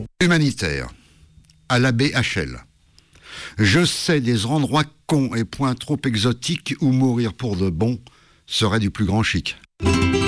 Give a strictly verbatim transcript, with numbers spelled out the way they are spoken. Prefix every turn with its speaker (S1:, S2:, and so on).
S1: Humanitaire, à la B H L. Je sais des endroits cons et point trop exotiques où mourir pour de bon serait du plus grand chic.